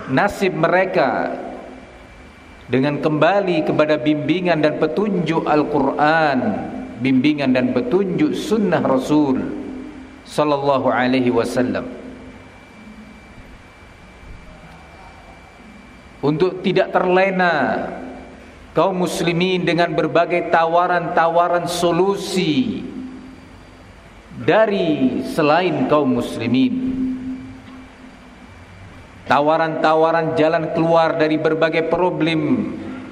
nasib mereka dengan kembali kepada bimbingan dan petunjuk Al-Quran, bimbingan dan petunjuk sunnah Rasul sallallahu alaihi wasallam, untuk tidak terlena kaum muslimin dengan berbagai tawaran-tawaran solusi dari selain kaum muslimin, tawaran-tawaran jalan keluar dari berbagai problem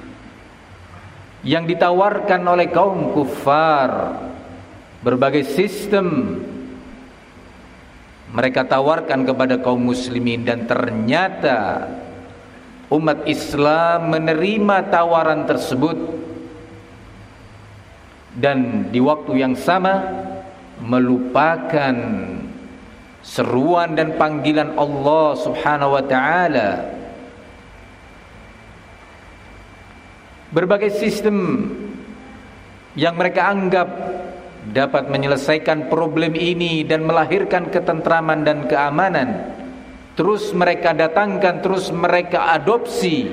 yang ditawarkan oleh kaum kufar, berbagai sistem mereka tawarkan kepada kaum muslimin, dan ternyata umat Islam menerima tawaran tersebut dan di waktu yang sama melupakan seruan dan panggilan Allah Subhanahu wa taala. Berbagai sistem yang mereka anggap dapat menyelesaikan problem ini dan melahirkan ketentraman dan keamanan, terus mereka datangkan, terus mereka adopsi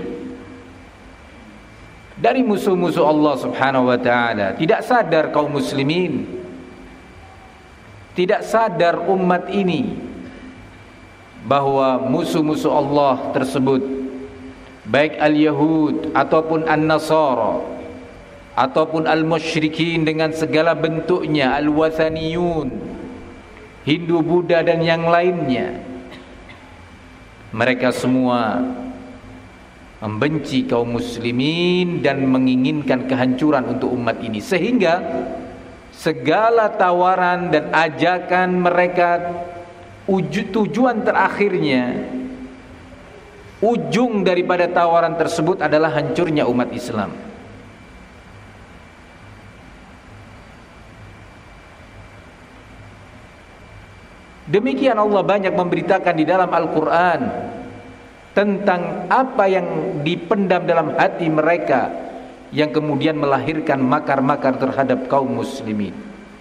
dari musuh-musuh Allah Subhanahu wa taala. Tidak sadar kaum muslimin, tidak sadar umat ini bahwa musuh-musuh Allah tersebut, baik al-Yahud ataupun an-Nasara ataupun al-musyrikin dengan segala bentuknya, al-wathaniyun, Hindu, Buddha dan yang lainnya, mereka semua membenci kaum muslimin dan menginginkan kehancuran untuk umat ini, sehingga segala tawaran dan ajakan mereka tujuan terakhirnya, ujung daripada tawaran tersebut adalah hancurnya umat Islam. Demikian Allah banyak memberitakan di dalam Al-Quran tentang apa yang dipendam dalam hati mereka yang kemudian melahirkan makar-makar terhadap kaum muslimin.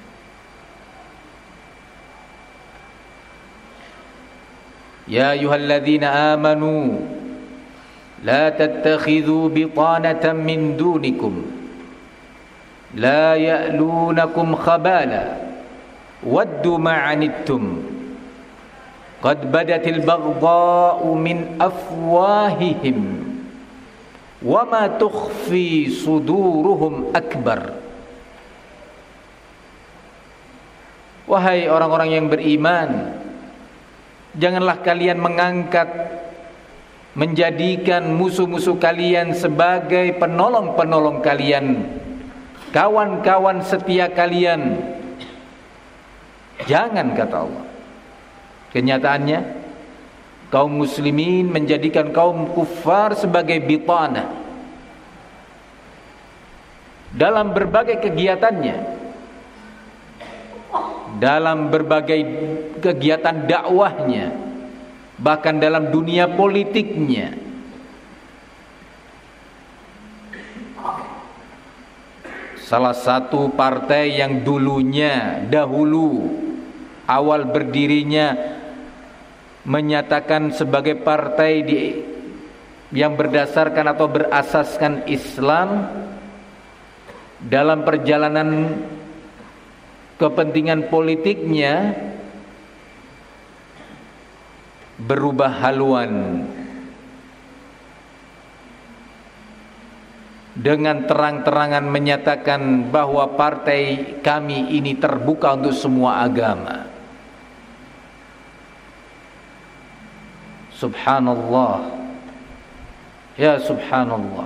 Ya ayyuhalladzina amanu la tattakhidhu bitanatan min dunikum la ya'lunakum khabala waddu ma'anittum qad badatil baghdha'u min afwahihim wa ma tukhfi suduruhum akbar. Wahai orang-orang yang beriman, janganlah kalian menjadikan musuh-musuh kalian sebagai penolong-penolong kalian, kawan-kawan setia kalian. Jangan, kata Allah. Kenyataannya kaum muslimin menjadikan kaum kufar sebagai bitanah dalam berbagai kegiatannya, dalam berbagai kegiatan dakwahnya, bahkan dalam dunia politiknya. Salah satu partai yang dahulu awal berdirinya menyatakan sebagai partai yang berdasarkan atau berasaskan Islam, dalam perjalanan kepentingan politiknya berubah haluan dengan terang-terangan menyatakan bahwa partai kami ini terbuka untuk semua agama. Subhanallah, ya subhanallah.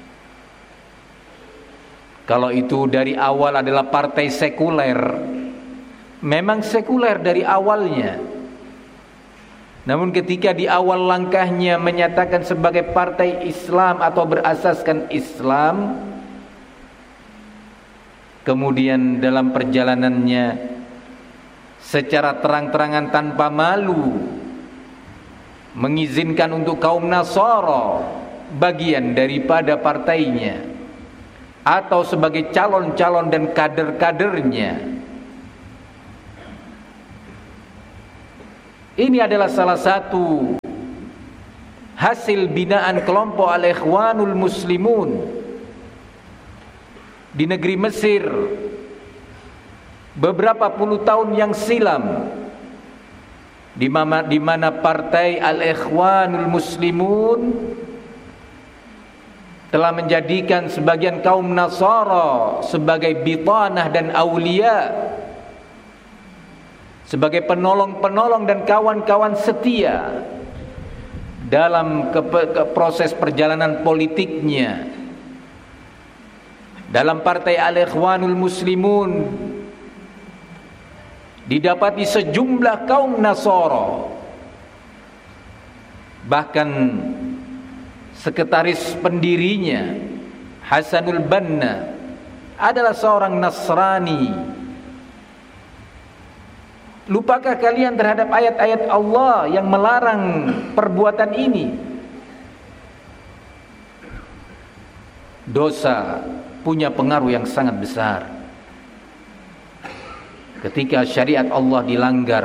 Kalau itu dari awal adalah partai sekuler, memang sekuler dari awalnya. Namun ketika di awal langkahnya menyatakan sebagai partai Islam atau berasaskan Islam, kemudian dalam perjalanannya secara terang-terangan tanpa malu mengizinkan untuk kaum Nasara bagian daripada partainya atau sebagai calon-calon dan kader-kadernya. Ini adalah salah satu hasil binaan kelompok Al-Ikhwanul Muslimun di negeri Mesir beberapa puluh tahun yang silam, di mana partai Al-Ikhwanul Muslimun telah menjadikan sebagian kaum Nasara sebagai bitanah dan aulia, sebagai penolong-penolong dan kawan-kawan setia dalam proses perjalanan politiknya. Dalam partai Al-Ikhwanul Muslimun didapati sejumlah kaum Nasara, bahkan sekretaris pendirinya Hasanul Banna adalah seorang Nasrani. Lupakah kalian terhadap ayat-ayat Allah yang melarang perbuatan ini? Dosa punya pengaruh yang sangat besar. Ketika syariat Allah dilanggar,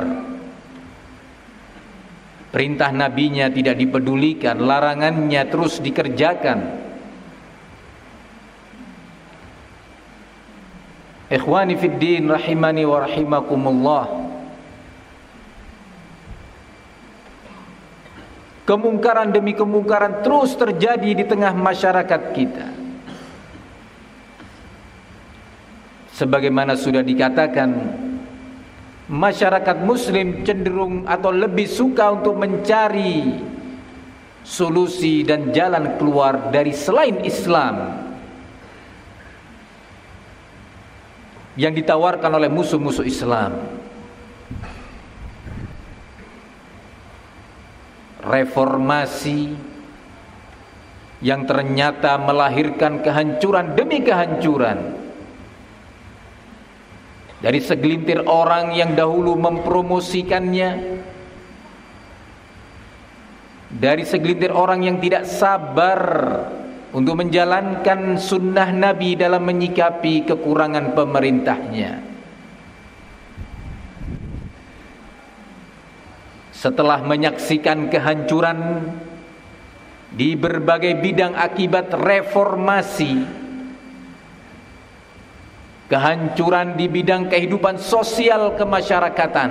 perintah nabinya tidak dipedulikan, larangannya terus dikerjakan. Ikhwani fid din rahimani wa rahimakumullah, kemungkaran demi kemungkaran terus terjadi di tengah masyarakat kita. Sebagaimana sudah dikatakan, masyarakat muslim cenderung atau lebih suka untuk mencari solusi dan jalan keluar dari selain Islam yang ditawarkan oleh musuh-musuh Islam. Reformasi yang ternyata melahirkan kehancuran demi kehancuran dari segelintir orang yang dahulu mempromosikannya, dari segelintir orang yang tidak sabar untuk menjalankan sunnah Nabi dalam menyikapi kekurangan pemerintahnya. Setelah menyaksikan kehancuran di berbagai bidang akibat reformasi, kehancuran di bidang kehidupan sosial kemasyarakatan,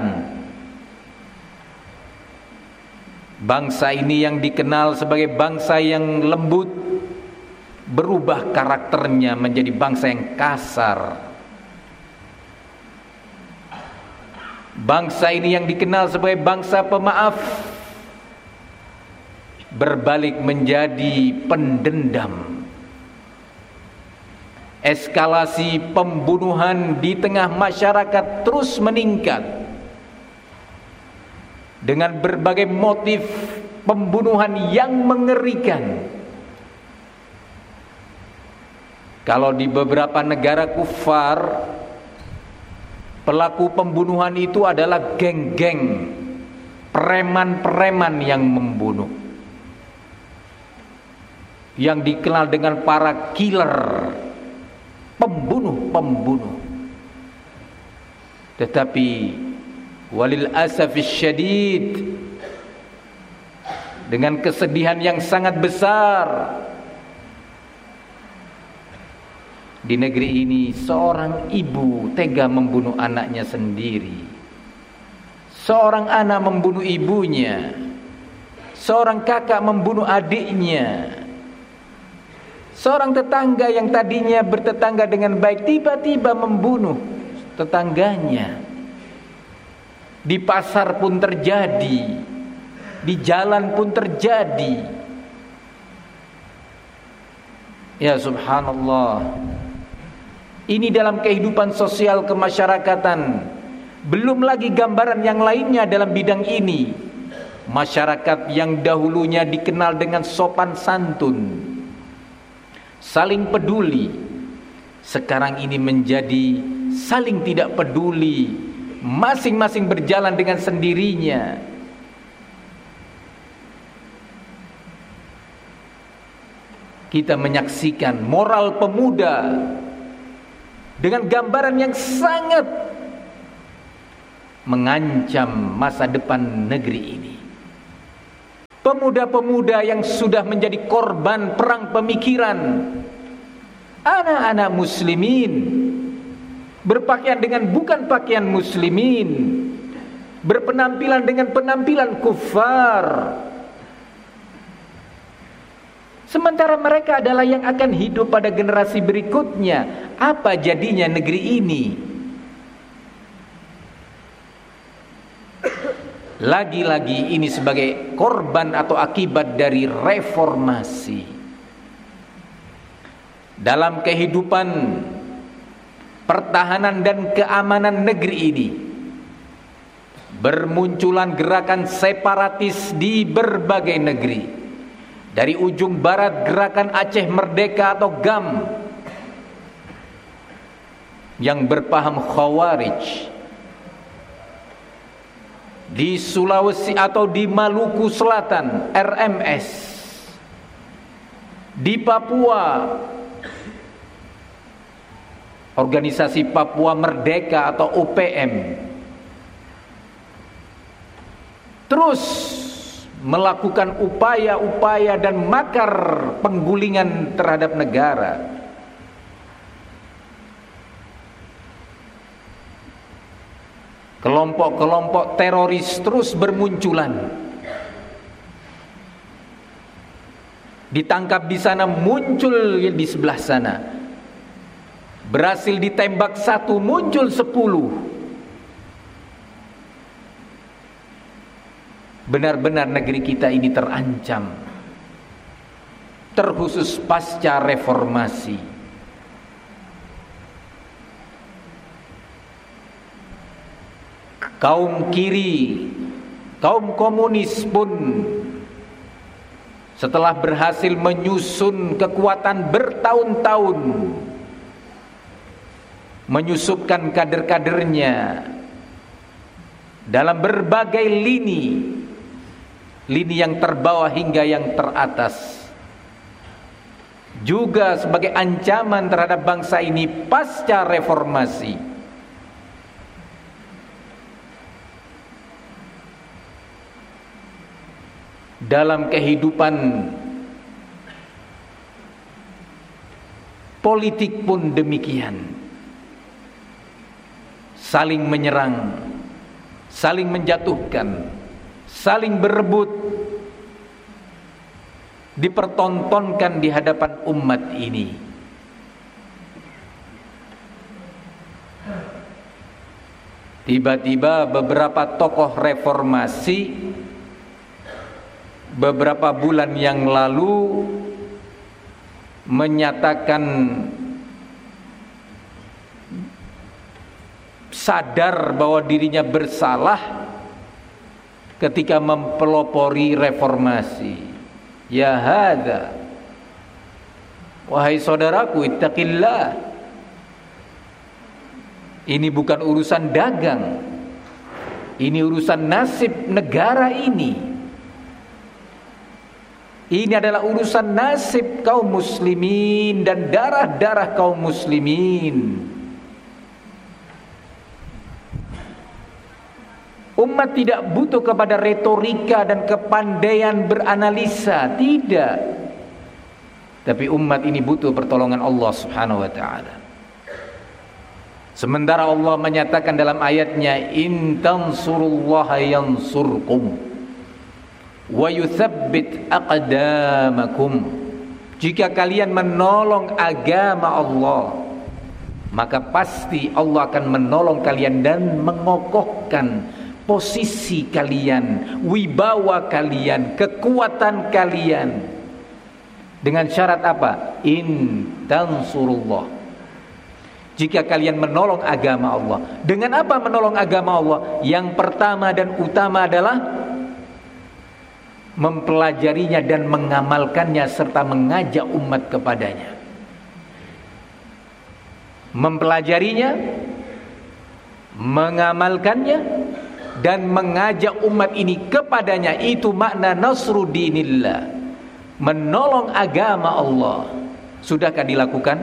bangsa ini yang dikenal sebagai bangsa yang lembut berubah karakternya menjadi bangsa yang kasar. Bangsa ini yang dikenal sebagai bangsa pemaaf berbalik menjadi pendendam. Eskalasi pembunuhan di tengah masyarakat terus meningkat dengan berbagai motif pembunuhan yang mengerikan. Kalau di beberapa negara kufar, pelaku pembunuhan itu adalah geng-geng, preman-preman yang membunuh, yang dikenal dengan para killer, pembunuh-pembunuh. Tetapi walil asafis syadid, dengan kesedihan yang sangat besar, di negeri ini seorang ibu tega membunuh anaknya sendiri, seorang anak membunuh ibunya, seorang kakak membunuh adiknya, seorang tetangga yang tadinya bertetangga dengan baik tiba-tiba membunuh tetangganya. Di pasar pun terjadi, di jalan pun terjadi. Ya subhanallah, ini dalam kehidupan sosial kemasyarakatan. Belum lagi gambaran yang lainnya dalam bidang ini. Masyarakat yang dahulunya dikenal dengan sopan santun, saling peduli, sekarang ini menjadi saling tidak peduli, masing-masing berjalan dengan sendirinya. Kita menyaksikan moral pemuda dengan gambaran yang sangat mengancam masa depan negeri ini. pemuda-pemuda yang sudah menjadi korban perang pemikiran, anak-anak muslimin berpakaian dengan bukan pakaian muslimin, berpenampilan dengan penampilan kufar. Sementara mereka adalah yang akan hidup pada generasi berikutnya. Apa jadinya negeri ini? Lagi-lagi ini sebagai korban atau akibat dari reformasi. Dalam kehidupan pertahanan dan keamanan negeri ini, bermunculan gerakan separatis di berbagai negeri. Dari ujung barat gerakan Aceh Merdeka atau GAM yang berpaham Khawarij. Di Sulawesi atau di Maluku Selatan RMS. Di Papua Organisasi Papua Merdeka atau OPM. Terus melakukan upaya-upaya dan makar penggulingan terhadap negara. Kelompok-kelompok teroris terus bermunculan. Ditangkap di sana, muncul di sebelah sana. Berhasil ditembak satu, muncul 10. Benar-benar negeri kita ini terancam, terkhusus pasca reformasi. Kaum kiri, kaum komunis pun setelah berhasil menyusun kekuatan bertahun-tahun, menyusupkan kader-kadernya dalam berbagai lini yang terbawah hingga yang teratas, juga sebagai ancaman terhadap bangsa ini pasca reformasi. Dalam kehidupan politik pun demikian. Saling menyerang, saling menjatuhkan, saling berebut, dipertontonkan di hadapan umat ini. Tiba-tiba beberapa tokoh reformasi beberapa bulan yang lalu menyatakan sadar bahwa dirinya bersalah ketika mempelopori reformasi. Ya hadza, wahai saudaraku, ittaqillah. Ini bukan urusan dagang, ini urusan nasib negara ini. Ini adalah urusan nasib kaum muslimin dan darah-darah kaum muslimin. Umat tidak butuh kepada retorika dan kepandaian beranalisa, tidak. Tapi umat ini butuh pertolongan Allah Subhanahu wa taala. Sementara Allah menyatakan dalam ayatnya, in tansurullaha yansurkum wa yuthabbit aqdamakum. Jika kalian menolong agama Allah, maka pasti Allah akan menolong kalian dan mengokohkan posisi kalian, wibawa kalian, kekuatan kalian. Dengan syarat apa? In tansurullah. Jika kalian menolong agama Allah. Dengan apa menolong agama Allah? Yang pertama dan utama adalah mempelajarinya dan mengamalkannya serta mengajak umat kepadanya. Mempelajarinya, mengamalkannya, dan mengajak umat ini kepadanya. Itu makna nasrudinillah, menolong agama Allah. Sudahkah dilakukan?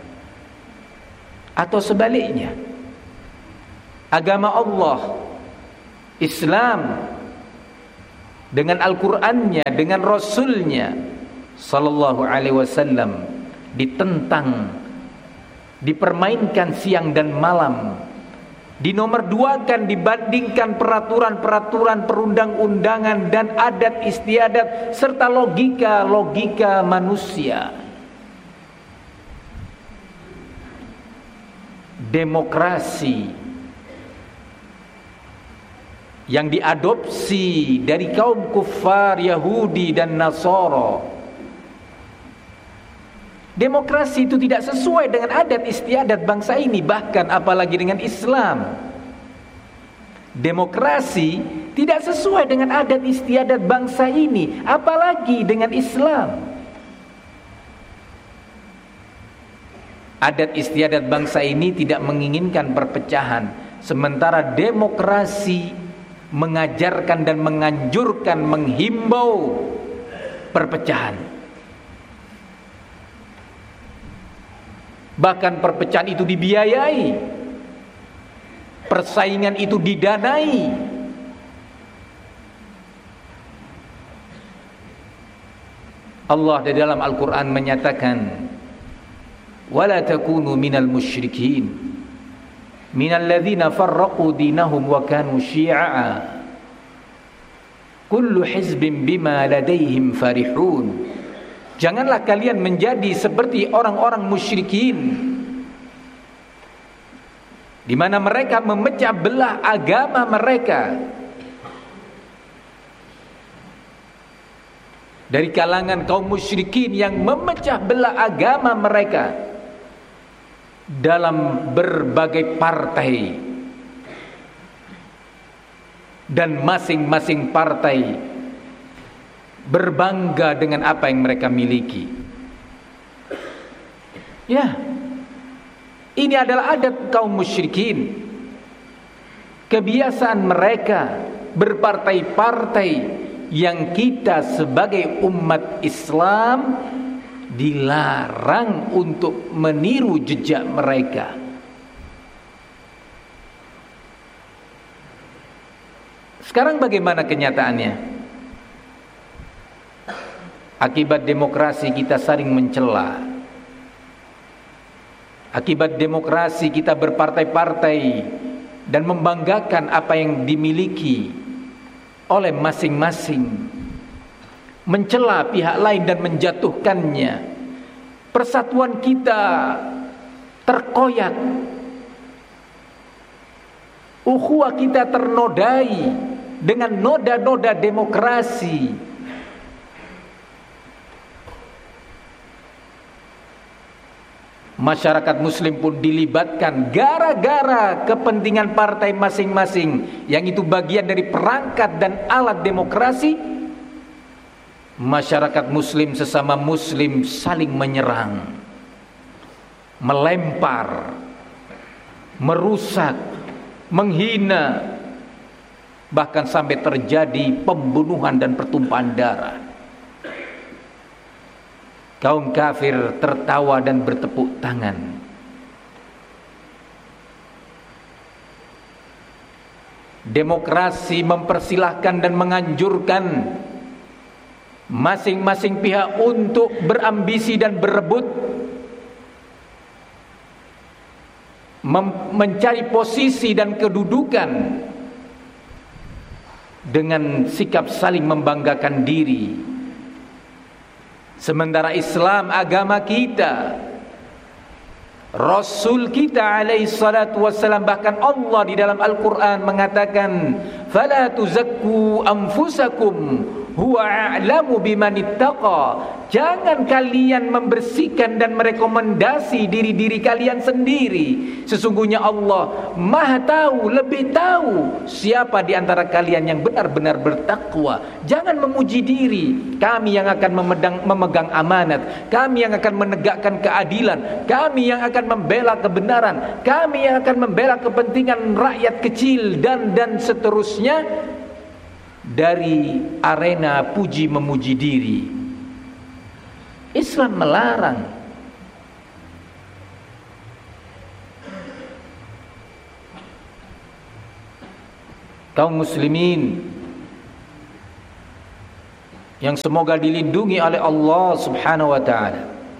Atau sebaliknya, agama Allah, Islam, dengan Al-Qur'annya, dengan Rasulnya sallallahu alaihi wasallam ditentang, dipermainkan siang dan malam, dinomorduakan dibandingkan peraturan-peraturan perundang-undangan dan adat istiadat serta logika-logika manusia. Demokrasi yang diadopsi dari kaum kufar Yahudi dan Nasara, demokrasi itu tidak sesuai dengan adat istiadat bangsa ini, bahkan apalagi dengan Islam. Demokrasi tidak sesuai dengan adat istiadat bangsa ini, apalagi dengan Islam. Adat istiadat bangsa ini tidak menginginkan perpecahan, sementara demokrasi mengajarkan dan menganjurkan, menghimbau perpecahan. Bahkan perpecahan itu dibiayai, persaingan itu didanai. Allah di dalam Al-Quran menyatakan, wala takunu minal musyrikin minal ladzina farraqu dinahum wa kanu syi'a kullu hizbin bima ladaihim farihun. Janganlah kalian menjadi seperti orang-orang musyrikin, di mana mereka memecah belah agama mereka. Dari kalangan kaum musyrikin yang memecah belah agama mereka dalam berbagai partai, dan masing-masing partai berbangga dengan apa yang mereka miliki. Ya, ini adalah adat kaum musyrikin, kebiasaan mereka berpartai-partai yang kita sebagai umat Islam dilarang untuk meniru jejak mereka. Sekarang bagaimana kenyataannya? Akibat demokrasi kita saling mencela. Akibat demokrasi kita berpartai-partai dan membanggakan apa yang dimiliki oleh masing-masing, mencela pihak lain dan menjatuhkannya. Persatuan kita terkoyak, ukhuwah kita ternodai dengan noda-noda demokrasi. Masyarakat muslim pun dilibatkan gara-gara kepentingan partai masing-masing, yang itu bagian dari perangkat dan alat demokrasi. Masyarakat muslim sesama muslim saling menyerang, melempar, merusak, menghina, bahkan sampai terjadi pembunuhan dan pertumpahan darah. Kaum kafir tertawa dan bertepuk tangan. Demokrasi mempersilahkan dan menganjurkan masing-masing pihak untuk berambisi dan berebut, mencari posisi dan kedudukan dengan sikap saling membanggakan diri. Sementara Islam, agama kita, Rasul kita alaihi salatu wassalam, bahkan Allah di dalam Al-Quran mengatakan, fala tuzakku anfusakum huwa a'lamu bimanittaqa. Jangan kalian membersihkan dan merekomendasi diri-diri kalian sendiri. Sesungguhnya Allah Maha tahu, lebih tahu siapa di antara kalian yang benar-benar bertakwa. Jangan memuji diri. Kami yang akan memegang amanat, kami yang akan menegakkan keadilan, kami yang akan membela kebenaran, kami yang akan membela kepentingan rakyat kecil, dan seterusnya. Dari arena puji memuji diri, Islam melarang. Kaum muslimin yang semoga dilindungi oleh Allah Subhanahu wa taala.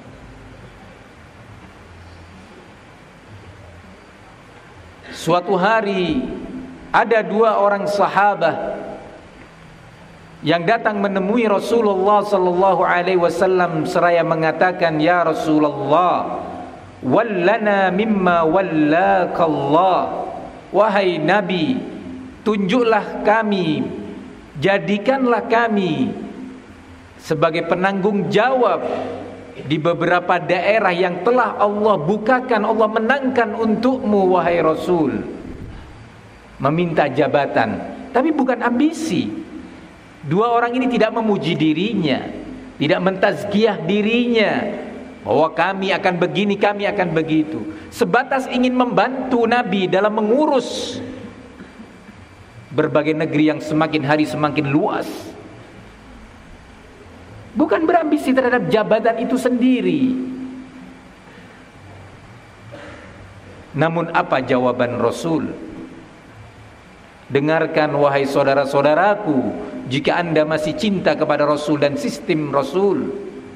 Suatu hari ada dua orang sahabat yang datang menemui Rasulullah sallallahu alaihi wasallam seraya mengatakan, "Ya Rasulullah, wallana mimma wallakallah." Wahai Nabi, tunjuklah kami, jadikanlah kami sebagai penanggung jawab di beberapa daerah yang telah Allah bukakan, Allah menangkan untukmu wahai Rasul. Meminta jabatan, tapi bukan ambisi. Dua orang ini tidak memuji dirinya, tidak mentazkiyah dirinya bahwa kami akan begini, kami akan begitu. Sebatas ingin membantu Nabi dalam mengurus berbagai negeri yang semakin hari semakin luas. Bukan berambisi terhadap jabatan itu sendiri. Namun apa jawaban Rasul? Dengarkan wahai saudara-saudaraku, jika anda masih cinta kepada Rasul dan sistem Rasul.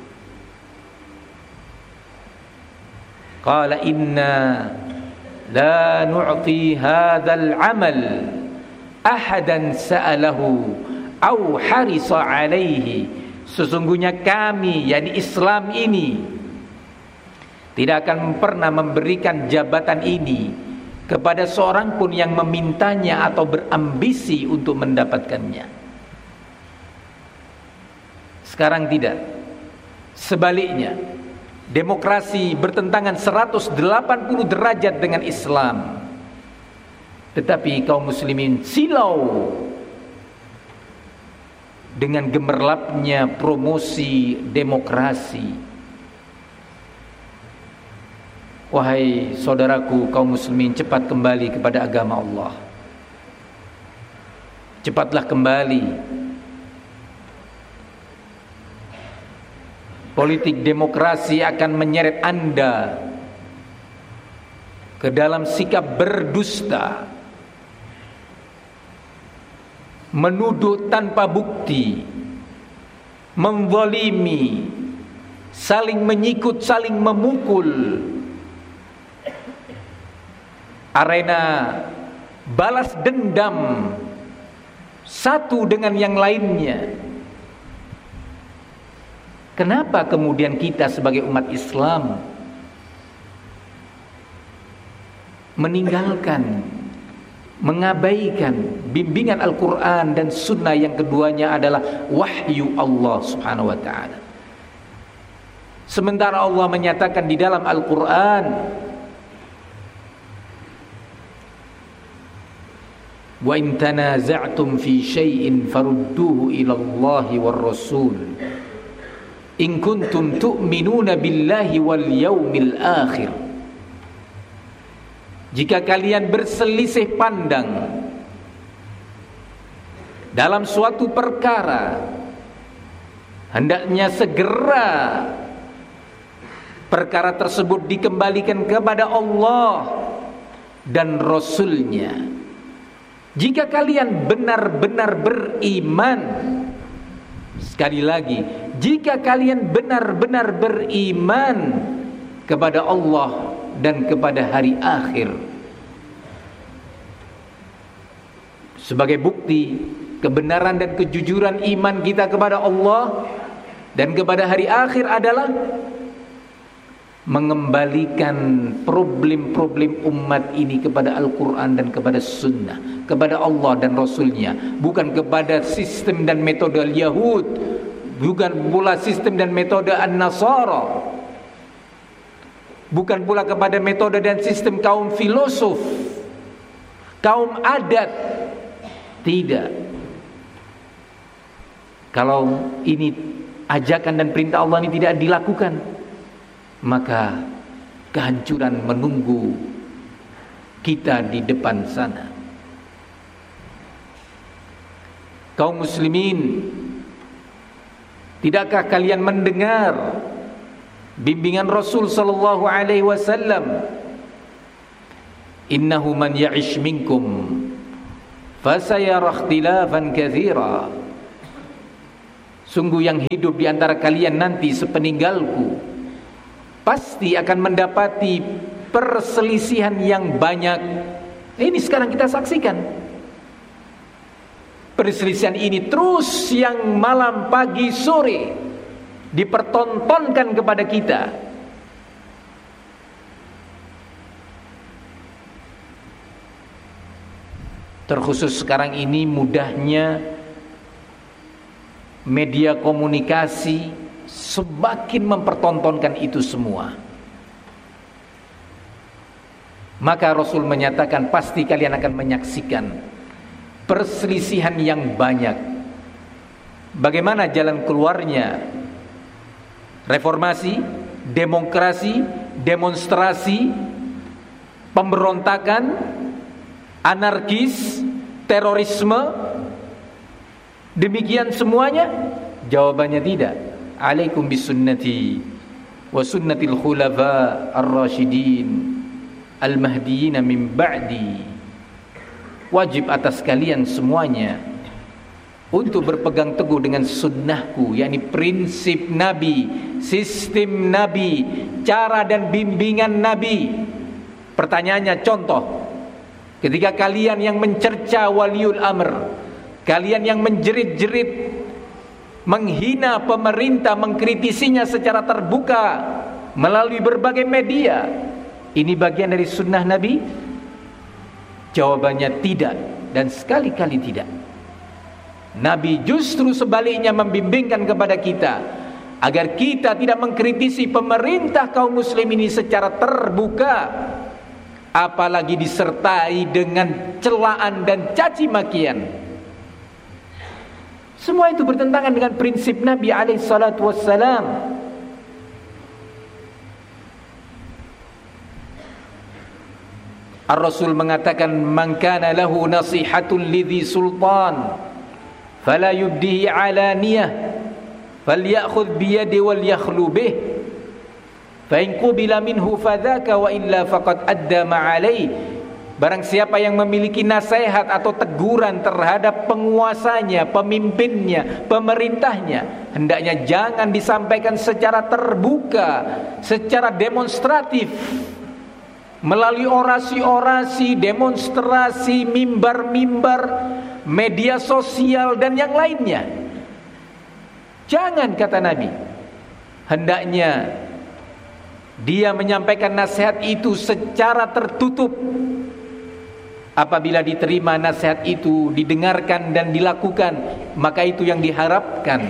Qala inna la nu'ti hadzal amal ahadan sa'alahu aw harisa alaihi. Sesungguhnya kami, yakni Islam ini, tidak akan pernah memberikan jabatan ini kepada seorang pun yang memintanya atau berambisi untuk mendapatkannya. Sekarang tidak. Sebaliknya, demokrasi bertentangan 180 derajat dengan Islam. Tetapi kaum muslimin silau dengan gemerlapnya promosi demokrasi. Wahai saudaraku kaum muslimin, cepat kembali kepada agama Allah. Cepatlah kembali. Politik demokrasi akan menyeret anda ke dalam sikap berdusta, menuduh tanpa bukti, menzalimi, saling menyikut, saling memukul. Arena balas dendam satu dengan yang lainnya. Kenapa kemudian kita sebagai umat Islam meninggalkan, mengabaikan bimbingan Al-Quran dan Sunnah yang keduanya adalah wahyu Allah Subhanahu wa ta'ala? Sementara Allah menyatakan di dalam Al-Quran, wa in tanaza'tum fi syai'in farudduhu ila Allahi war Rasul in kuntum tu'minuna billahi wal yaumil akhir. Jika kalian berselisih pandang dalam suatu perkara, hendaknya segera perkara tersebut dikembalikan kepada Allah dan Rasul-Nya. Jika kalian benar-benar beriman, sekali lagi, jika kalian benar-benar beriman kepada Allah dan kepada hari akhir. Sebagai bukti kebenaran dan kejujuran iman kita kepada Allah dan kepada hari akhir adalah mengembalikan problem-problem umat ini kepada Al-Quran dan kepada Sunnah, kepada Allah dan Rasulnya, bukan kepada sistem dan metode Yahud, bukan pula sistem dan metode An-Nasara, bukan pula kepada metode dan sistem kaum filosof, kaum adat. Tidak. Kalau ini ajakan dan perintah Allah ini tidak dilakukan, maka kehancuran menunggu kita di depan sana. Kaum muslimin, tidakkah kalian mendengar bimbingan Rasul sallallahu alaihi wasallam? Innahu man ya'ish minkum fasayara ikhtilafan katsira. Sungguh yang hidup di antara kalian nanti sepeninggalku pasti akan mendapati perselisihan yang banyak. Ini sekarang kita saksikan. Perselisihan ini terus siang, malam, pagi, sore dipertontonkan kepada kita. Terkhusus sekarang ini mudahnya media komunikasi semakin mempertontonkan itu semua. Maka Rasul menyatakan pasti kalian akan menyaksikan perselisihan yang banyak. Bagaimana jalan keluarnya? Reformasi, demokrasi, demonstrasi, pemberontakan, anarkis, terorisme, demikian semuanya? Jawabannya tidak. Alaikum bisunnati wa sunnatil khulafa ar-rasyidin al-mahdiyyin min ba'di. Wajib atas kalian semuanya untuk berpegang teguh dengan sunnahku, yakni prinsip Nabi, sistem Nabi, cara dan bimbingan Nabi. Pertanyaannya, contoh, ketika kalian yang mencerca waliul amr, kalian yang menjerit-jerit, menghina pemerintah, mengkritisinya secara terbuka melalui berbagai media, ini bagian dari sunnah Nabi? Jawabannya tidak, dan sekali-kali tidak. Nabi justru sebaliknya membimbingkan kepada kita agar kita tidak mengkritisi pemerintah kaum muslim ini secara terbuka, apalagi disertai dengan celaan dan caci makian. Semua itu bertentangan dengan prinsip Nabi alaihi salatu wassalam. Ar-Rasul mengatakan, man kana lahu nasihatun lidhi sultan fala yubdihi alaniyah falyakhudh biyadi wal yakhlu bih fa in qubila minhu fadzaka wa illa faqad adda ma alai. Barang siapa yang memiliki nasihat atau teguran terhadap penguasanya, pemimpinnya, pemerintahnya, hendaknya jangan disampaikan secara terbuka, secara demonstratif, melalui orasi-orasi, demonstrasi, mimbar-mimbar, media sosial dan yang lainnya. Jangan, kata Nabi. Hendaknya dia menyampaikan nasihat itu secara tertutup. Apabila diterima nasihat itu, didengarkan dan dilakukan, maka itu yang diharapkan.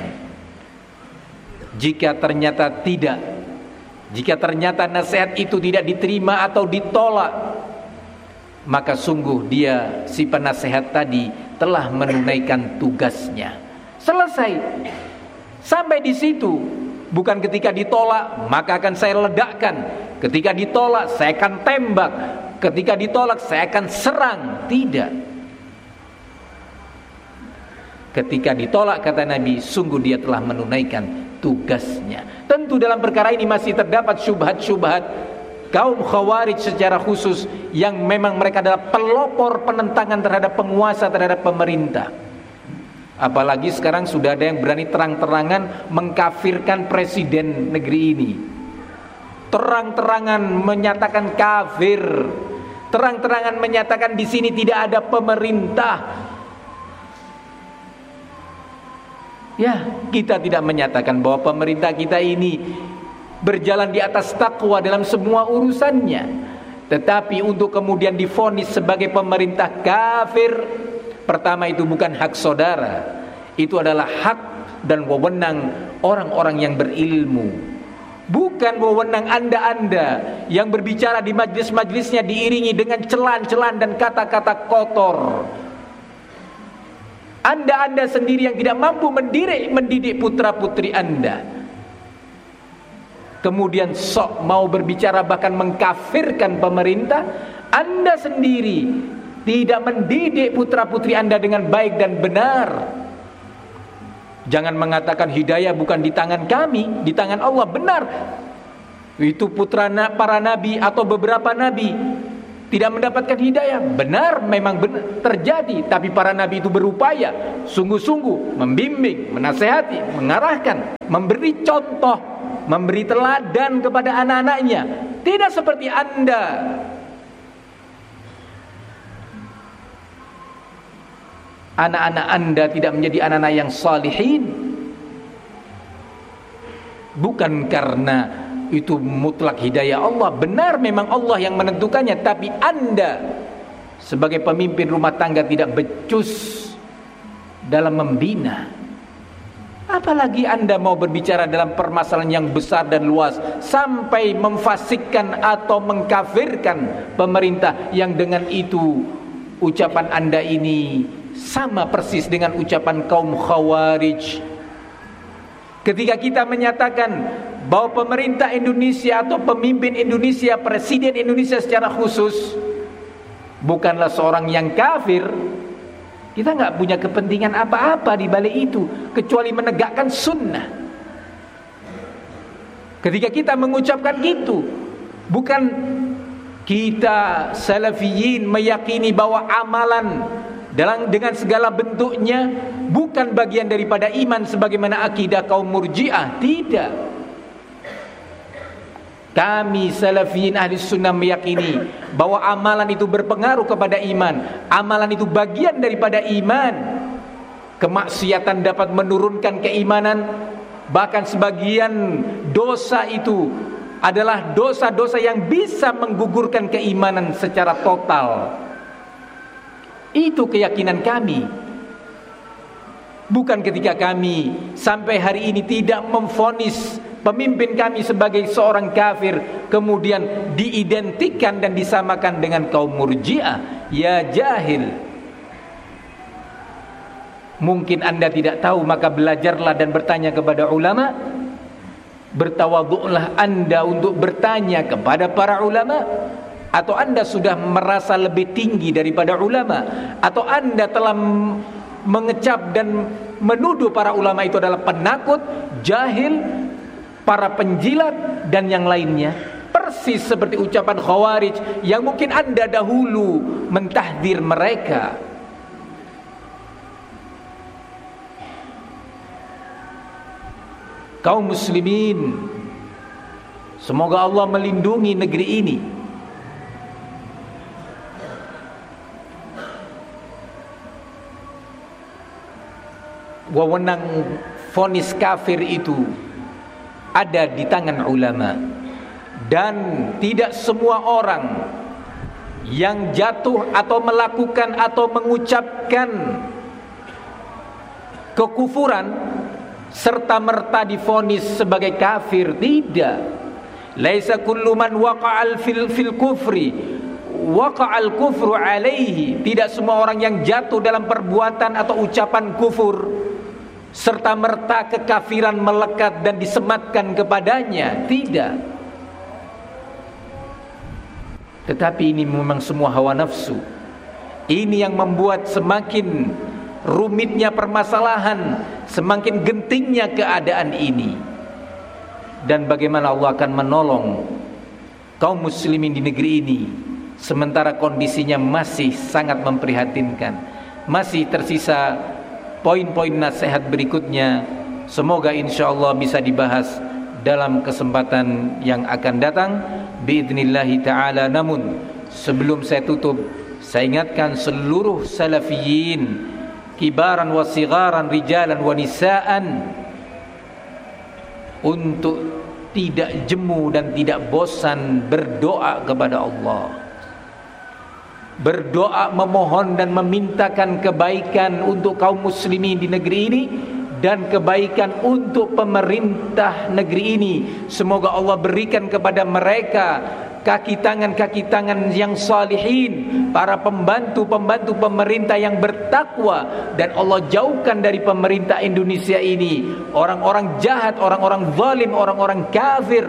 Jika ternyata tidak, jika ternyata nasihat itu tidak diterima atau ditolak, maka sungguh dia, si penasehat tadi, telah menunaikan tugasnya. Selesai. Sampai di situ. Bukan ketika ditolak maka akan saya ledakkan, ketika ditolak saya akan tembak, ketika ditolak saya akan serang. Tidak. Ketika ditolak, kata Nabi, sungguh dia telah menunaikan tugasnya. Tentu dalam perkara ini masih terdapat syubhat-syubhat kaum Khawarij secara khusus, yang memang mereka adalah pelopor penentangan terhadap penguasa, terhadap pemerintah. Apalagi sekarang sudah ada yang berani terang-terangan mengkafirkan presiden negeri ini, terang-terangan menyatakan kafir, terang-terangan menyatakan di sini tidak ada pemerintah. Ya, kita tidak menyatakan bahwa pemerintah kita ini berjalan di atas takwa dalam semua urusannya, tetapi untuk kemudian divonis sebagai pemerintah kafir, pertama itu bukan hak saudara, itu adalah hak dan wewenang orang-orang yang berilmu. Bukan wewenang anda-anda yang berbicara di majlis-majlisnya diiringi dengan celaan-celaan dan kata-kata kotor. Anda-anda sendiri yang tidak mampu mendidik putra-putri anda, kemudian sok mau berbicara bahkan mengkafirkan pemerintah. Anda sendiri tidak mendidik putra-putri anda dengan baik dan benar. Jangan mengatakan hidayah bukan di tangan kami, di tangan Allah. Benar, itu putra para nabi atau beberapa nabi, tidak mendapatkan hidayah. Benar, memang benar terjadi, tapi para nabi itu berupaya sungguh-sungguh membimbing, menasehati, mengarahkan, memberi contoh, memberi teladan kepada anak-anaknya. Tidak seperti Anda. Anak-anak Anda tidak menjadi anak-anak yang salihin, bukan karena itu mutlak hidayah Allah. Benar, memang Allah yang menentukannya, tapi Anda sebagai pemimpin rumah tangga tidak becus dalam membina. Apalagi Anda mau berbicara dalam permasalahan yang besar dan luas sampai memfasikkan atau mengkafirkan pemerintah, yang dengan itu ucapan Anda ini sama persis dengan ucapan kaum Khawarij. Ketika kita menyatakan bahwa pemerintah Indonesia atau pemimpin Indonesia, presiden Indonesia secara khusus bukanlah seorang yang kafir, kita nggak punya kepentingan apa-apa di balik itu kecuali menegakkan sunnah. Ketika kita mengucapkan itu, bukan kita salafiyin meyakini bahwa amalan dengan segala bentuknya bukan bagian daripada iman sebagaimana akidah kaum Murji'ah. Tidak. Kami salafiyin ahli sunnah meyakini bahwa amalan itu berpengaruh kepada iman. Amalan itu bagian daripada iman. Kemaksiatan dapat menurunkan keimanan. Bahkan sebagian dosa itu adalah dosa-dosa yang bisa menggugurkan keimanan secara total. Itu keyakinan kami. Bukan ketika kami sampai hari ini tidak memvonis pemimpin kami sebagai seorang kafir, kemudian diidentikan dan disamakan dengan kaum Murji'ah. Ya jahil. Mungkin Anda tidak tahu, maka belajarlah dan bertanya kepada ulama. Bertawadhu'lah Anda untuk bertanya kepada para ulama. Atau Anda sudah merasa lebih tinggi daripada ulama, atau Anda telah mengecap dan menuduh para ulama itu adalah penakut, jahil, para penjilat dan yang lainnya. Persis seperti ucapan Khawarij yang mungkin Anda dahulu mentahdir mereka. Kaum muslimin, semoga Allah melindungi negeri ini. Wewenang vonis kafir itu ada di tangan ulama, dan tidak semua orang yang jatuh atau melakukan atau mengucapkan kekufuran serta merta divonis sebagai kafir. Tidak. Laisa kullu man waqa'al fil kufri waqa'al kufru alaihi. Tidak semua orang yang jatuh dalam perbuatan atau ucapan kufur serta merta kekafiran melekat dan disematkan kepadanya. Tidak. Tetapi ini memang semua hawa nafsu. Ini yang membuat semakin rumitnya permasalahan, semakin gentingnya keadaan ini. Dan bagaimana Allah akan menolong kaum muslimin di negeri ini sementara kondisinya masih sangat memprihatinkan. Masih tersisa poin-poin nasihat berikutnya. Semoga insyaallah bisa dibahas dalam kesempatan yang akan datang biidznillah ta'ala. Namun sebelum saya tutup, saya ingatkan seluruh salafiyin, kibaran wa sigharan, rijalan wa nisaan, untuk tidak jemu dan tidak bosan berdoa kepada Allah. Berdoa, memohon dan memintakan kebaikan untuk kaum muslimin di negeri ini dan kebaikan untuk pemerintah negeri ini. Semoga Allah berikan kepada mereka kaki tangan yang salihin, para pembantu-pembantu pemerintah yang bertakwa, dan Allah jauhkan dari pemerintah Indonesia ini orang-orang jahat, orang-orang zalim, orang-orang kafir,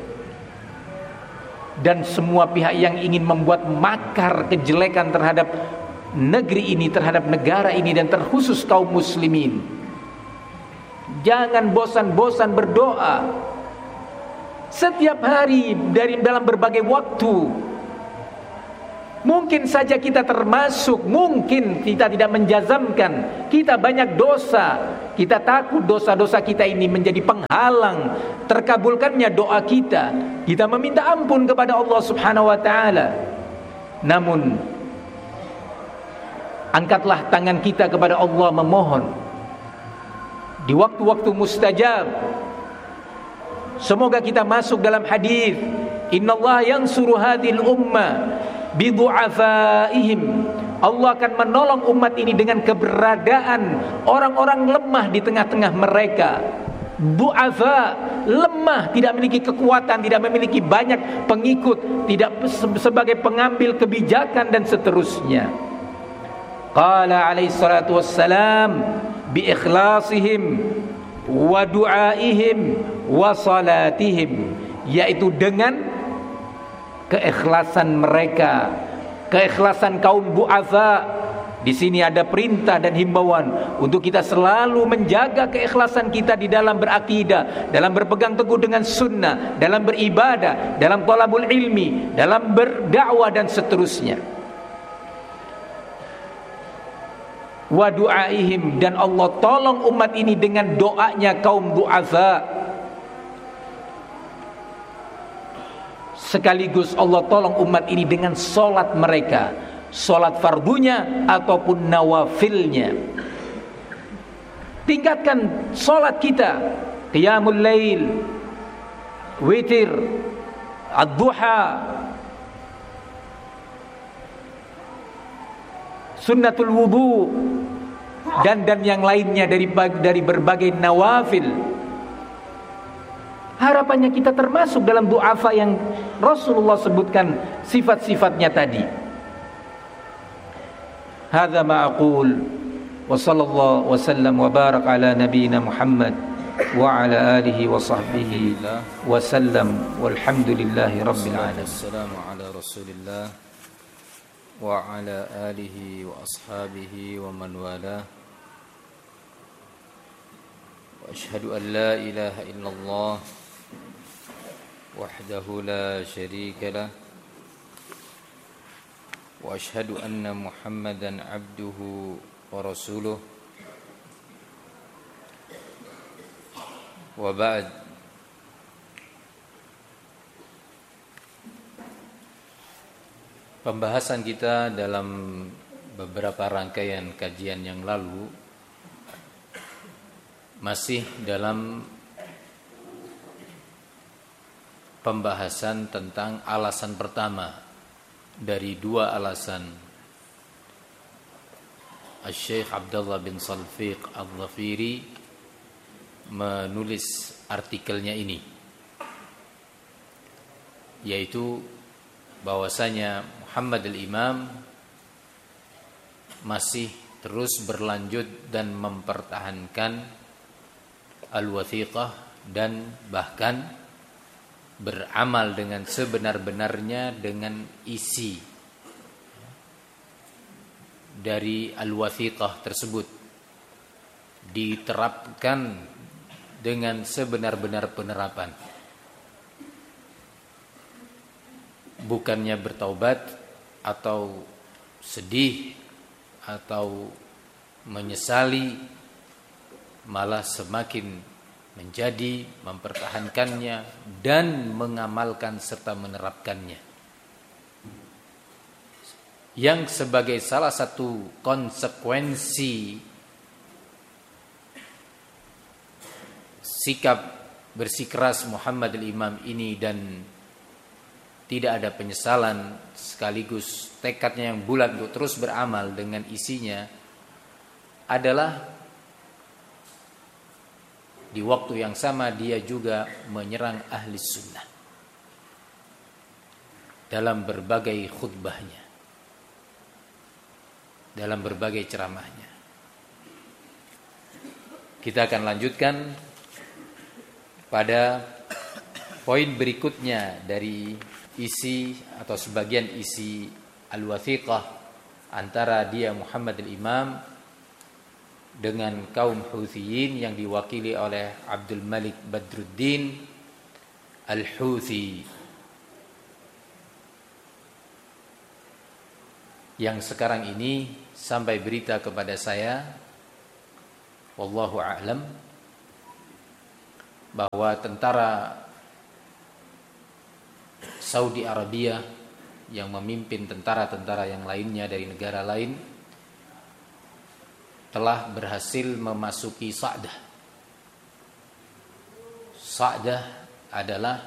dan semua pihak yang ingin membuat makar kejelekan terhadap negeri ini, terhadap negara ini, dan terkhusus kaum muslimin. Jangan bosan-bosan berdoa setiap hari dalam berbagai waktu. Mungkin saja kita termasuk, mungkin kita tidak menjazamkan, kita banyak dosa, kita takut dosa-dosa kita ini menjadi penghalang terkabulkannya doa kita. Kita meminta ampun kepada Allah Subhanahu wa taala. Namun angkatlah tangan kita kepada Allah memohon di waktu-waktu mustajab. Semoga kita masuk dalam hadis, innallaha yansuru hadhil ummah bidu'afaihim. Allah akan menolong umat ini dengan keberadaan orang-orang lemah di tengah-tengah mereka. Du'afa, lemah, tidak memiliki kekuatan, tidak memiliki banyak pengikut, tidak sebagai pengambil kebijakan dan seterusnya. Qala alaihi salatu wassalam bi ikhlasihim wa du'aihim wa salatihim, yaitu dengan keikhlasan mereka, keikhlasan kaum du'afa. Di sini ada perintah dan himbauan untuk kita selalu menjaga keikhlasan kita di dalam berakidah, dalam berpegang teguh dengan sunnah, dalam beribadah, dalam thalabul ilmi, dalam berdakwah dan seterusnya. Wa du'aihim, dan Allah tolong umat ini dengan doanya kaum du'afa. Sekaligus Allah tolong umat ini dengan solat mereka, solat fardunya ataupun nawafilnya. Tingkatkan solat kita, qiyamul lail, witir, ad-duha, sunnatul wudu, dan yang lainnya dari berbagai nawafil. Harapannya kita termasuk dalam du'afa yang Rasulullah sebutkan sifat-sifatnya tadi. Hadza ma aqul wa sallallahu wa sallam wa barak ala nabiyyina Muhammad wa ala alihi wa sahbihi wa sallam walhamdulillahi rabbil alamin. Wassalamu ala Rasulillah wa ala alihi wa ashabihi wa man wala. Wa asyhadu an la ilaha illallah wahdahu la syarika lah wa asyhadu anna Muhammadan abduhu wa rasuluh. Wa ba'd. Pembahasan kita dalam beberapa rangkaian kajian yang lalu masih dalam pembahasan tentang alasan pertama dari dua alasan Syekh Abdullah bin Salfiq Al-Dhafiri menulis artikelnya ini, yaitu bahwasanya Muhammad al-Imam masih terus berlanjut dan mempertahankan al-wathiqah dan bahkan beramal dengan sebenar-benarnya dengan isi dari al-wathiqah tersebut, diterapkan dengan sebenar-benar penerapan, bukannya bertaubat atau sedih atau menyesali, malah semakin menjadi mempertahankannya dan mengamalkan serta menerapkannya, yang sebagai salah satu konsekuensi sikap bersikeras Muhammad al-Imam ini dan tidak ada penyesalan sekaligus tekadnya yang bulat untuk terus beramal dengan isinya adalah di waktu yang sama dia juga menyerang ahli sunnah dalam berbagai khutbahnya, dalam berbagai ceramahnya. Kita akan lanjutkan pada poin berikutnya dari isi atau sebagian isi al-wathiqah antara dia Muhammad al-Imam dengan kaum Huthiyin yang diwakili oleh Abdul Malik Badruddin Al-Huthi. yang sekarang ini sampai berita kepada saya, wallahu a'lam, bahwa tentara Saudi Arabia yang memimpin tentara-tentara yang lainnya dari negara lain telah berhasil memasuki Sa'dah. Sa'dah adalah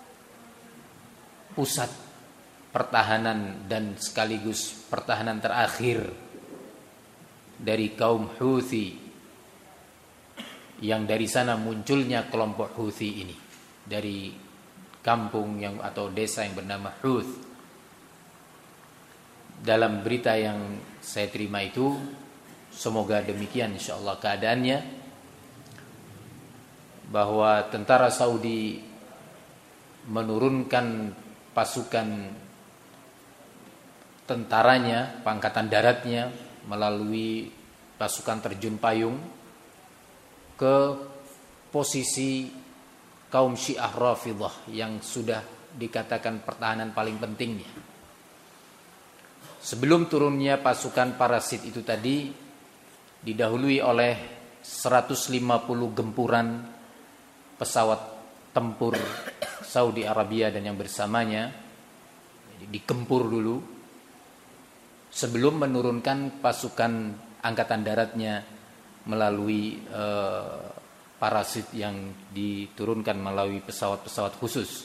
pusat pertahanan dan sekaligus pertahanan terakhir dari kaum Houthi, yang dari sana munculnya kelompok Houthi ini dari kampung yang atau desa yang bernama Houth. Dalam berita yang saya terima itu, semoga demikian insyaallah keadaannya, bahwa tentara Saudi menurunkan pasukan tentaranya, pangkatan daratnya melalui pasukan terjun payung ke posisi kaum Syiah Rafidhah yang sudah dikatakan pertahanan paling pentingnya. Sebelum turunnya pasukan parasit itu tadi didahului oleh 150 gempuran pesawat tempur Saudi Arabia dan yang bersamanya. Jadi digempur dulu sebelum menurunkan pasukan angkatan daratnya melalui parasit yang diturunkan melalui pesawat-pesawat khusus.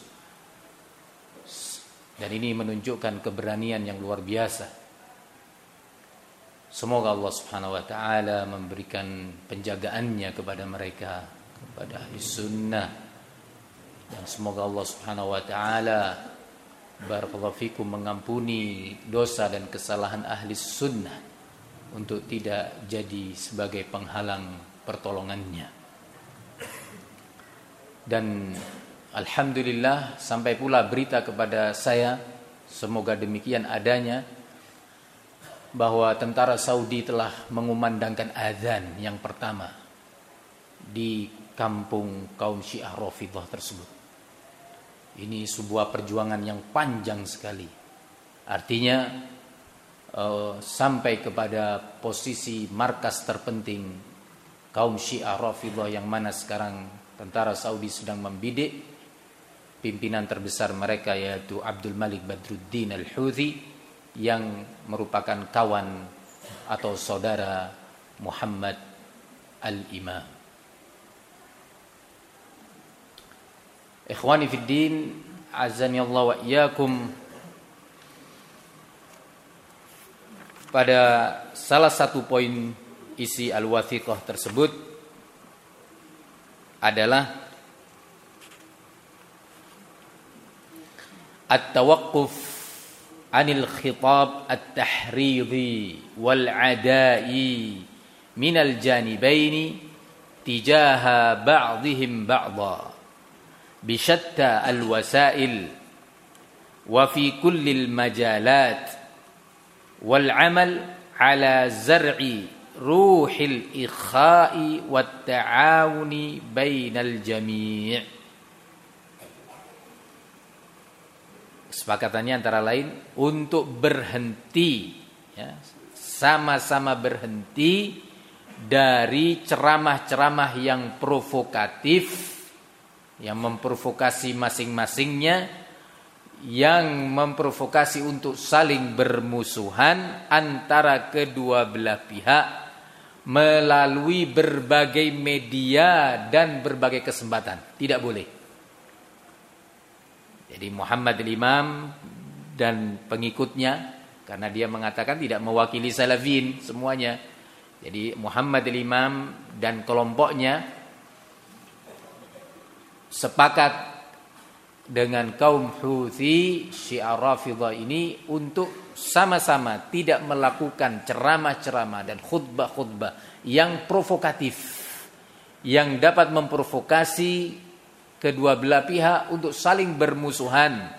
Dan ini menunjukkan keberanian yang luar biasa. Semoga Allah Subhanahu wa taala memberikan penjagaannya kepada mereka, kepada ahli sunnah, dan semoga Allah Subhanahu wa taala barakallahu fikum mengampuni dosa dan kesalahan ahli sunnah untuk tidak jadi sebagai penghalang pertolongannya. Dan alhamdulillah sampai pula berita kepada saya, semoga demikian adanya, bahwa tentara Saudi telah mengumandangkan azan yang pertama di kampung kaum Syiah Rafidhah tersebut. Ini sebuah perjuangan yang panjang sekali. Artinya sampai kepada posisi markas terpenting kaum Syiah Rafidhah yang mana sekarang tentara Saudi sedang membidik pimpinan terbesar mereka, yaitu Abdul Malik Badruddin Al-Houthi, yang merupakan kawan atau saudara Muhammad Al-Imam. Ikhwani fid din, azani Allah wa iyyakum. Pada salah satu poin isi al-wathiqah tersebut adalah at-tawaqquf 'anil khitab at-tahridi wal 'ada'i minal janibaini tijaha ba'dihim ba'dha bishatta al-wasail wa fi kulli al-majalat wal 'amal 'ala zar'i ruhil ikha'i wat ta'awuni bainal jami'. Kesepakatannya antara lain untuk berhenti, ya, sama-sama berhenti dari ceramah-ceramah yang provokatif, yang memprovokasi masing-masingnya, yang memprovokasi untuk saling bermusuhan antara kedua belah pihak melalui berbagai media dan berbagai kesempatan. Tidak boleh. Jadi Muhammad al-Imam dan pengikutnya, karena dia mengatakan tidak mewakili salafin semuanya. Jadi Muhammad al-Imam dan kelompoknya sepakat dengan kaum Houthi Syiah Rafidhah ini untuk sama-sama tidak melakukan ceramah-ceramah dan khutbah-khutbah yang provokatif, yang dapat memprovokasi kedua belah pihak untuk saling bermusuhan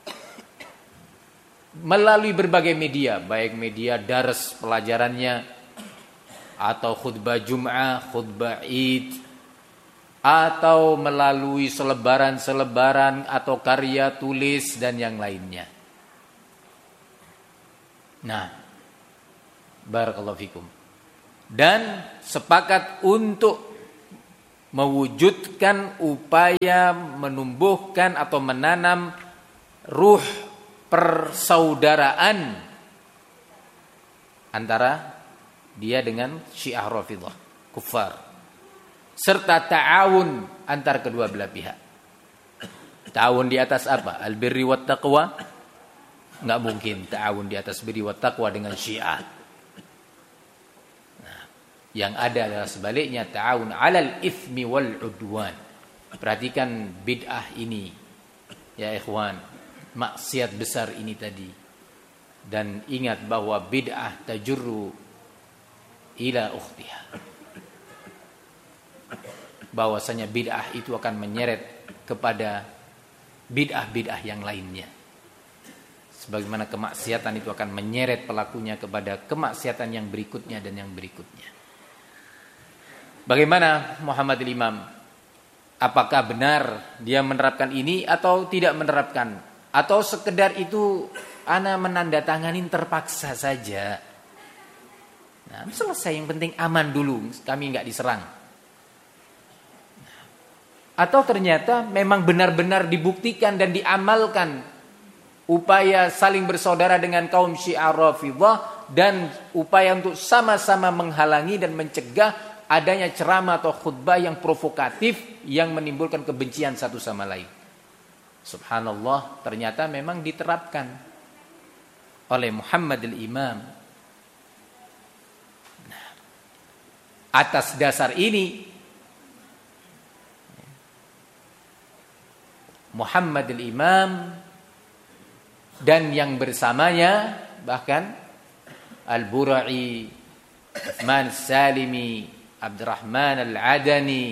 melalui berbagai media, baik media dars pelajarannya atau khutbah Jum'ah, khutbah Id, atau melalui selebaran-selebaran atau karya tulis dan yang lainnya. Nah, Barakallahu fikum. Dan sepakat untuk mewujudkan upaya menumbuhkan atau menanam ruh persaudaraan antara dia dengan Syiah Rafidhah kufar, serta ta'awun antar kedua belah pihak. Ta'awun di atas apa? Al-birri wat taqwa? Enggak mungkin ta'awun di atas birri wat taqwa dengan Syiah. Yang ada adalah sebaliknya, ta'awun 'alal itsmi wal 'udwan. Perhatikan bid'ah ini ya ikhwan, maksiat besar ini tadi. Dan ingat bahwa bid'ah tajurru ila ukhtiha. Bahwasanya bid'ah itu akan menyeret kepada bid'ah-bid'ah yang lainnya. Sebagaimana kemaksiatan itu akan menyeret pelakunya kepada kemaksiatan yang berikutnya dan yang berikutnya. Bagaimana Muhammad Imam? Apakah benar dia menerapkan ini atau tidak menerapkan? Atau sekedar itu ana menandatangani terpaksa saja? Nah, selesai, yang penting aman dulu, kami enggak diserang. Atau ternyata memang benar-benar dibuktikan dan diamalkan upaya saling bersaudara dengan kaum Syiah Rafidhah dan upaya untuk sama-sama menghalangi dan mencegah adanya ceramah atau khutbah yang provokatif yang menimbulkan kebencian satu sama lain. Subhanallah, ternyata memang diterapkan oleh Muhammad al-Imam. Nah, atas dasar ini Muhammad al-Imam dan yang bersamanya, bahkan Al-Bura'i, Uthman Salimi, Abdurrahman Al-Adani,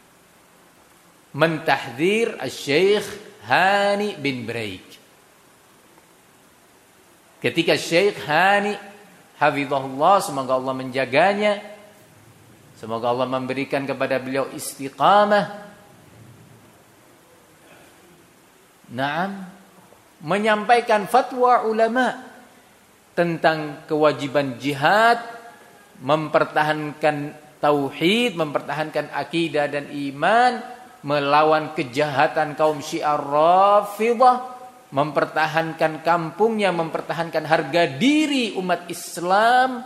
mentahdzir Syekh Hani bin Braik. Ketika Syekh Hani hafizahullah, semoga Allah menjaganya, semoga Allah memberikan kepada beliau istiqamah, menyampaikan fatwa ulama tentang kewajiban jihad, mempertahankan tauhid, mempertahankan akidah dan iman, melawan kejahatan kaum Syiah Rafidhah, mempertahankan kampungnya, mempertahankan harga diri umat Islam.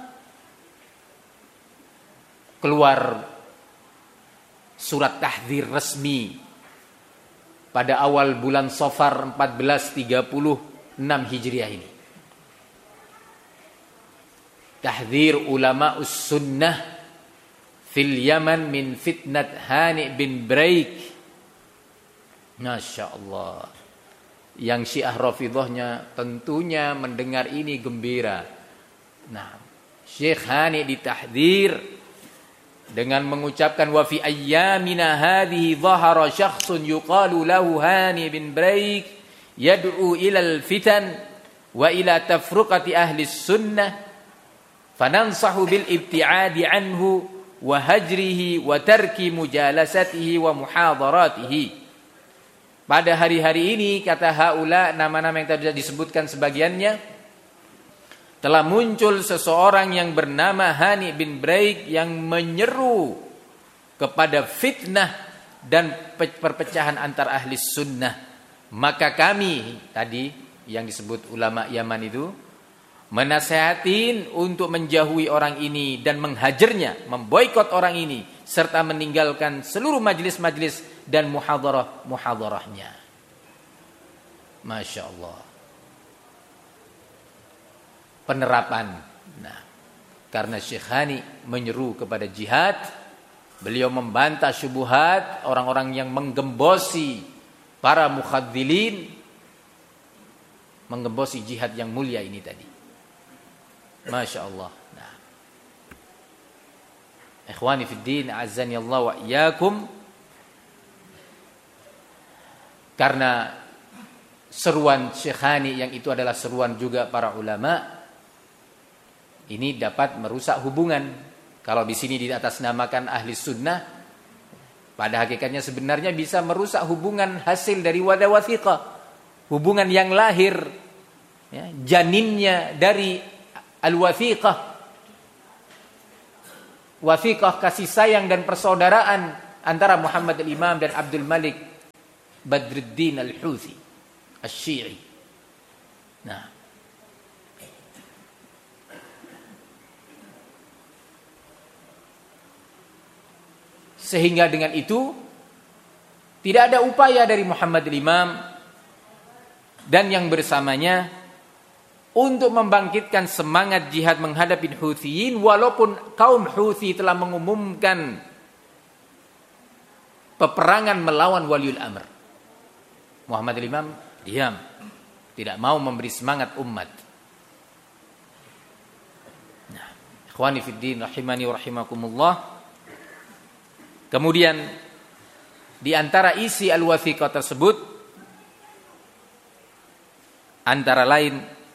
Keluar surat tahdzir resmi pada awal bulan Safar 1436 Hijriah ini. Tahdzir ulama'us sunnah fil Yaman min fitnat Hani bin Braik. Masya Allah. Yang Syiah Rafidhahnya tentunya mendengar ini gembira. Nah, Syekh Hani ditahdzir dengan mengucapkan wa fi ayyamina hadhihi dhahara syakhsun yuqalu lahu Hani bin Braik yad'u ilal fitan wa ila tafruqati ahli sunnah fanansahu bil ibti'adi anhu wa hajrihi wa tarki mujalasatihi wa muhadaratihi. Pada hari-hari ini, kata haula, nama-nama yang tadi disebutkan sebagiannya, telah muncul seseorang yang bernama Hani bin Braik yang menyeru kepada fitnah dan perpecahan antar ahli sunnah. Maka kami tadi yang disebut ulama Yaman itu menasihatin untuk menjauhi orang ini dan menghajarnya, memboikot orang ini, serta meninggalkan seluruh majelis-majelis dan muhadarah-muhadarahnya. Masya Allah. Penerapan. Nah, karena Syekh Hani menyeru kepada jihad, beliau membantah syubhat orang-orang yang menggembosi para mukhadzilin, menggembosi jihad yang mulia ini tadi. Masya Allah. Nah, ikhwani fid din, azani Allah wa iyyakum. Karena seruan Syekh Hani yang itu adalah seruan juga para ulama, ini dapat merusak hubungan. Kalau di sini diatasnamakan ahli sunnah, pada hakikatnya sebenarnya bisa merusak hubungan hasil dari wadah wathiqah, hubungan yang lahir, ya, janinnya dari al-wathiqah, wathiqah kasih sayang dan persaudaraan antara Muhammad al-Imam dan Abdul Malik Badruddin al-Houthi Asy-Syi'i. Nah, sehingga dengan itu tidak ada upaya dari Muhammad al-Imam dan yang bersamanya untuk membangkitkan semangat jihad menghadapi Houthiyin, walaupun kaum Houthi telah mengumumkan peperangan melawan waliul amr. Muhammad al-Imam diam, tidak mau memberi semangat umat. Nah, ikhwani fiddin rahimani wa rahimakumullah. Kemudian di antara isi al-wathiqah tersebut antara lain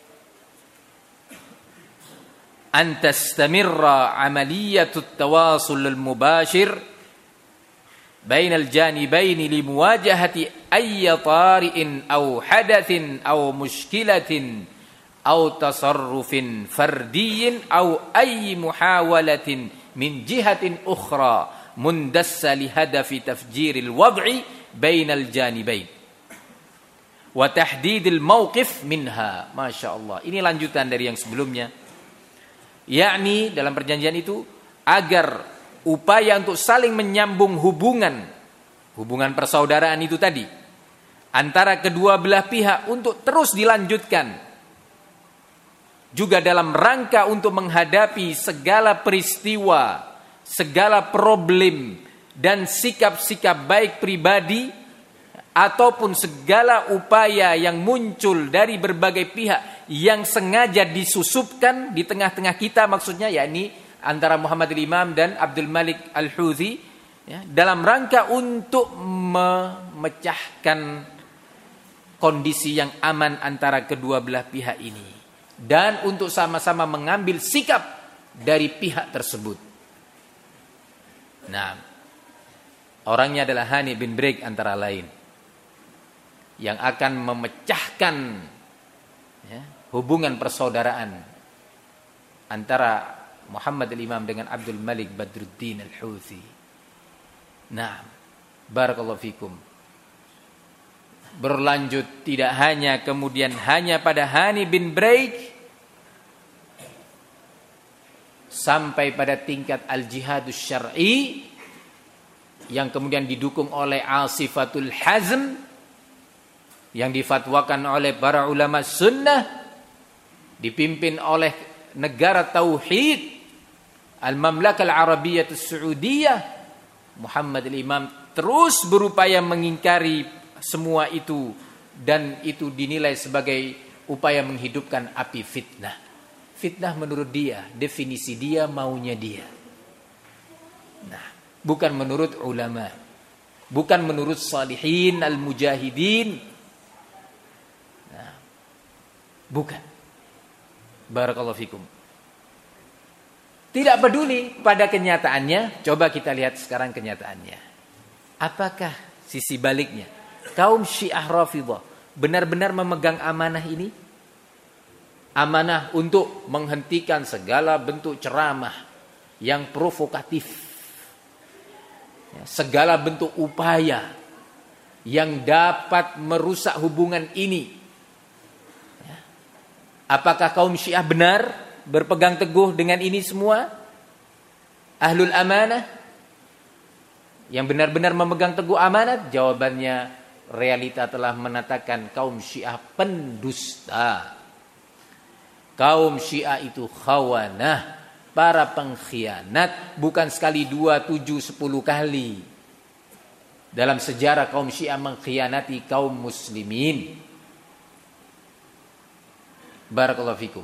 an tastamirra amaliyatut tawasul al-mubashir bainal janibaini limuwajahati ayyi tari'in aw hadathin aw mushkilatin aw tasarrufin fardiyyin aw ayyi muhawalatin min jihatin ukhra mundassa li hadafi tafjiril wad'i bainal janibain wa tahdidil mawqif minha. Masya Allah, ini lanjutan dari yang sebelumnya, yakni dalam perjanjian itu agar upaya untuk saling menyambung hubungan persaudaraan itu tadi antara kedua belah pihak untuk terus dilanjutkan, juga dalam rangka untuk menghadapi segala peristiwa, segala problem dan sikap-sikap baik pribadi ataupun segala upaya yang muncul dari berbagai pihak yang sengaja disusupkan di tengah-tengah kita, maksudnya yakni antara Muhammad al-Imam dan Abdul Malik al-Houthi, ya, dalam rangka untuk memecahkan kondisi yang aman antara kedua belah pihak ini dan untuk sama-sama mengambil sikap dari pihak tersebut. Nah, orangnya adalah Hani bin Break antara lain, yang akan memecahkan, ya, hubungan persaudaraan antara Muhammad al-Imam dengan Abdul Malik Badruddin al-Houthi. Nah, barakallahu fikum. Berlanjut tidak hanya kemudian hanya pada Hani bin Break, sampai pada tingkat al-jihadus syar'i yang kemudian didukung oleh Asifatul Hazm yang difatwakan oleh para ulama sunnah, dipimpin oleh negara tauhid Al-Mamlakah Al-Arabiyyah As-Saudiyah. Muhammad al-Imam terus berupaya mengingkari semua itu, dan itu dinilai sebagai upaya menghidupkan api fitnah. Fitnah menurut dia, definisi dia, maunya dia. Nah, bukan menurut ulama, bukan menurut salihin al-mujahidin. Nah, bukan. Barakallahu fikum. Tidak peduli pada kenyataannya. Coba kita lihat sekarang kenyataannya. Apakah sisi baliknya? Kaum Syiah Rafidhah benar-benar memegang amanah ini? Amanah untuk menghentikan segala bentuk ceramah yang provokatif, segala bentuk upaya yang dapat merusak hubungan ini. Apakah kaum Syiah benar berpegang teguh dengan ini semua? Ahlul amanah yang benar-benar memegang teguh amanat? Jawabannya, realita telah menatakan kaum Syiah pendusta. Kaum Syiah itu khawanah, para pengkhianat, bukan sekali, 2, 7, 10 kali. Dalam sejarah kaum Syiah mengkhianati kaum muslimin. Barakallahu fikum.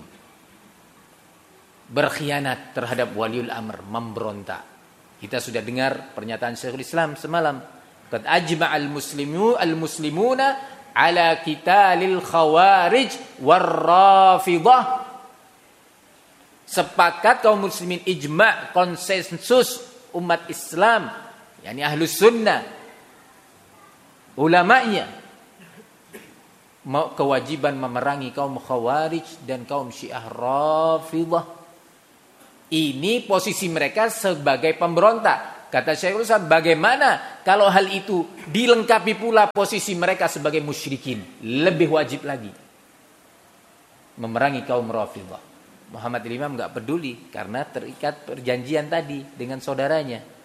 Berkhianat terhadap waliul amr, memberontak. Kita sudah dengar pernyataan Syekhul Islam semalam. Qad ajma'al muslimuna ala qitalil khawarij war-rafidhah. Sepakat kaum muslimin, ijma', konsensus umat Islam, yakni ahlus sunnah, ulama'nya, kewajiban memerangi kaum khawarij dan kaum Syiah Rafidhah. Ini posisi mereka sebagai pemberontak. Kata Syekhul Islam, bagaimana kalau hal itu dilengkapi pula posisi mereka sebagai musyrikin? Lebih wajib lagi memerangi kaum Rafidhah. Muhammad Imam nggak peduli karena terikat perjanjian tadi dengan saudaranya.